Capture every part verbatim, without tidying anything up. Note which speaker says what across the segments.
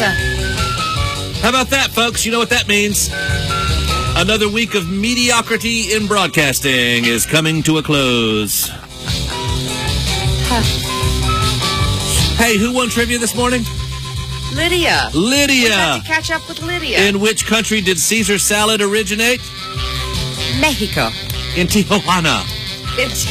Speaker 1: How about that, folks? You know what that means. Another week of mediocrity in broadcasting is coming to a close. Huh. Hey, who won trivia this morning?
Speaker 2: Lydia.
Speaker 1: Lydia.
Speaker 2: We got to catch up with Lydia.
Speaker 1: In which country did Caesar salad originate?
Speaker 2: Mexico.
Speaker 1: In Tijuana.
Speaker 2: It's...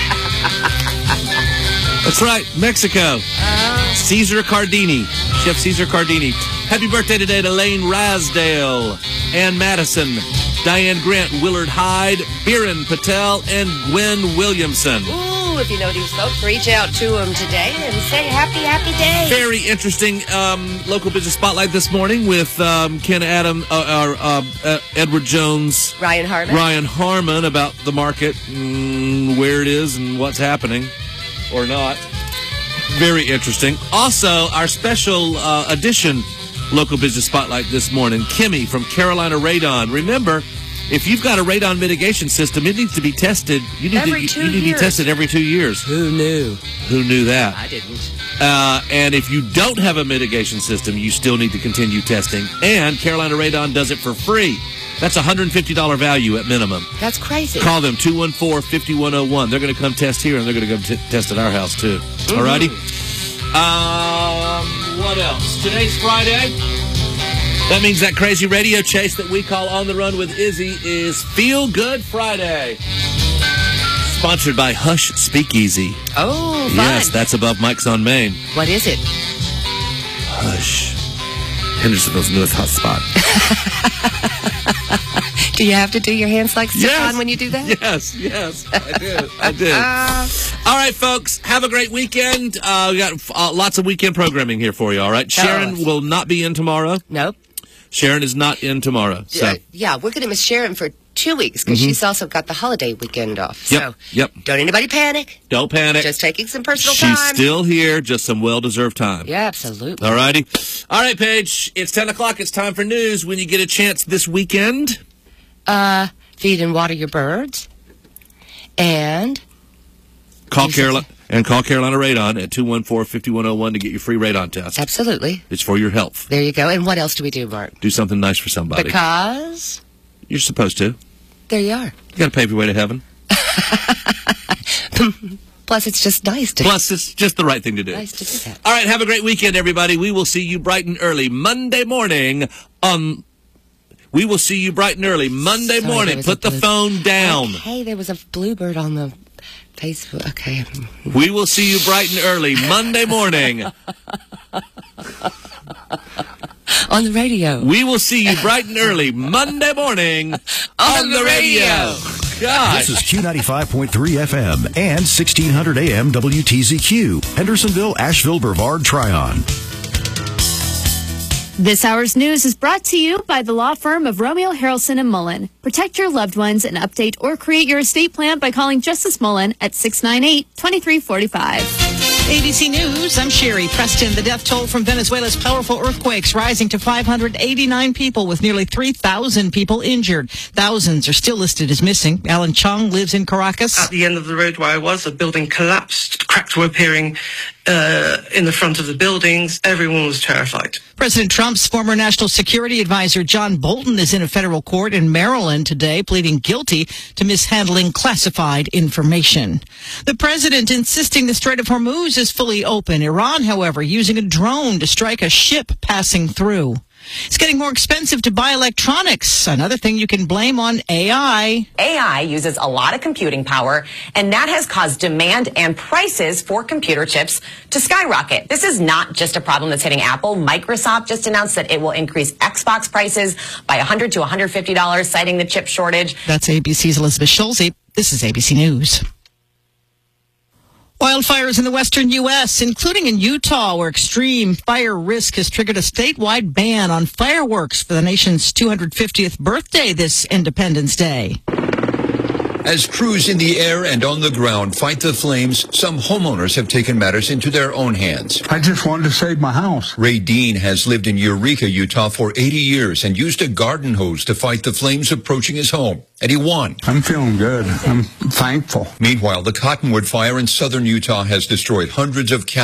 Speaker 1: That's right, Mexico.
Speaker 2: Uh...
Speaker 1: Caesar Cardini. Chef Caesar Cardini. Happy birthday today to Lane Rasdale, Ann Madison, Diane Grant, Willard Hyde, Biren Patel, and Gwen Williamson.
Speaker 2: Ooh, if you know these folks, reach out to them today and say happy, happy day.
Speaker 1: Very interesting um, local business spotlight this morning with um, Ken Adam, uh, uh, uh, Edward Jones,
Speaker 2: Ryan Harmon.
Speaker 1: Ryan Harmon about the market, mm, where it is and what's happening or not. Very interesting. Also, our special uh, edition local business spotlight this morning, Kimmy from Carolina Radon. Remember, if you've got a radon mitigation system, it needs to be tested. You need,
Speaker 2: every
Speaker 1: to,
Speaker 2: two
Speaker 1: you, you need to be tested every two years.
Speaker 2: Who knew?
Speaker 1: Who knew that?
Speaker 2: I didn't.
Speaker 1: Uh, and if you don't have a mitigation system, you still need to continue testing. And Carolina Radon does it for free. That's a one hundred fifty dollars value at minimum.
Speaker 2: That's crazy.
Speaker 1: Call them, two one four, five one zero one. They're going to come test here, and they're going to go t- test at our house, too. Mm-hmm. All righty? Um, what else? Today's Friday. That means that crazy radio chase that we call On the Run with Izzy is Feel Good Friday. Sponsored by Hush Speakeasy.
Speaker 2: Oh, fun.
Speaker 1: Yes, that's above Mike's on Main.
Speaker 2: What is it?
Speaker 1: Hush. Hendersonville's newest hot spot.
Speaker 2: Do you have to do your hands like stick
Speaker 1: yes.
Speaker 2: on when you do that?
Speaker 1: Yes, yes, I do. I do. All right, folks, have a great weekend. Uh, we got uh, lots of weekend programming here for you, all right? Sharon
Speaker 2: oh.
Speaker 1: will not be in tomorrow.
Speaker 2: Nope.
Speaker 1: Sharon is not in tomorrow. So.
Speaker 2: Uh, yeah, we're going to miss Sharon for two weeks because mm-hmm. she's also got the holiday weekend off.
Speaker 1: Yep,
Speaker 2: so
Speaker 1: yep.
Speaker 2: Don't anybody panic.
Speaker 1: Don't panic.
Speaker 2: Just taking some personal
Speaker 1: she's
Speaker 2: time.
Speaker 1: She's still here, just some well-deserved time.
Speaker 2: Yeah, absolutely.
Speaker 1: All righty. All right, Paige, it's ten o'clock. It's time for news. When you get a chance this weekend...
Speaker 2: Uh, feed and water your birds. And...
Speaker 1: Call Carolina... And call Carolina Radon at two one four, five one zero one to get your free radon test.
Speaker 2: Absolutely.
Speaker 1: It's for your health.
Speaker 2: There you go. And what else do we do, Mark?
Speaker 1: Do something nice for somebody.
Speaker 2: Because?
Speaker 1: You're supposed to.
Speaker 2: There you are.
Speaker 1: You got to pave your way to heaven.
Speaker 2: Plus, it's just nice to
Speaker 1: Plus, it's just the right thing to do.
Speaker 2: Nice to do that.
Speaker 1: All right, have a great weekend, everybody. We will see you bright and early Monday morning on... We will see you bright and early Monday
Speaker 2: Sorry,
Speaker 1: morning. Put the
Speaker 2: blue...
Speaker 1: phone down.
Speaker 2: Okay, there was a bluebird on the... Facebook. Okay.
Speaker 1: We will see you bright and early Monday morning.
Speaker 2: On the radio.
Speaker 1: We will see you bright and early Monday morning on, on the, the radio. radio. Gosh.
Speaker 3: This is Q ninety-five point three F M and sixteen hundred A M W T Z Q. Hendersonville, Asheville, Brevard, Tryon.
Speaker 4: This hour's news is brought to you by the law firm of Romeo, Harrelson and Mullen. Protect your loved ones and update or create your estate plan by calling Justice Mullen at six nine eight, two three four five.
Speaker 5: A B C News, I'm Sherry Preston. The death toll from Venezuela's powerful earthquakes rising to five hundred eighty-nine people with nearly three thousand people injured. Thousands are still listed as missing. Alan Chung lives in Caracas.
Speaker 6: At the end of the road where I was, a building collapsed. Cracks were appearing uh, in the front of the buildings. Everyone was terrified.
Speaker 5: President Trump's former national security advisor John Bolton is in a federal court in Maryland today, pleading guilty to mishandling classified information. The president insisting the Strait of Hormuz is fully open. Iran, however, using a drone to strike a ship passing through. It's getting more expensive to buy electronics. Another thing you can blame on A I.
Speaker 7: A I uses a lot of computing power, and that has caused demand and prices for computer chips to skyrocket. This is not just a problem that's hitting Apple. Microsoft just announced that it will increase Xbox prices by one hundred to one hundred fifty dollars, citing the chip shortage.
Speaker 5: That's A B C's Elizabeth Schulze. This is A B C News. Wildfires in the western U S, including in Utah, where extreme fire risk has triggered a statewide ban on fireworks for the nation's two hundred fiftieth birthday this Independence Day.
Speaker 8: As crews in the air and on the ground fight the flames, some homeowners have taken matters into their own hands.
Speaker 9: I just wanted to save my house.
Speaker 8: Ray Dean has lived in Eureka, Utah for eighty years and used a garden hose to fight the flames approaching his home. And he won.
Speaker 9: I'm feeling good. I'm thankful.
Speaker 8: Meanwhile, the Cottonwood Fire in southern Utah has destroyed hundreds of cows.